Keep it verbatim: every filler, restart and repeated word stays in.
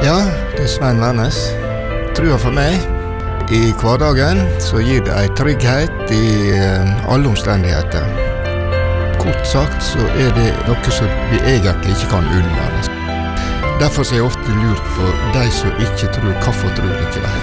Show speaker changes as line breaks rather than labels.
Ja, det er Svein Wærnes. Trua for meg, i hverdagen så gir det en trygghet i eh, alle omstendigheter. Kort sagt så er det noe som vi egentlig ikke kan unnvære. Derfor er jeg ofte lurt på de som ikke tror, hvorfor tror de ikke det?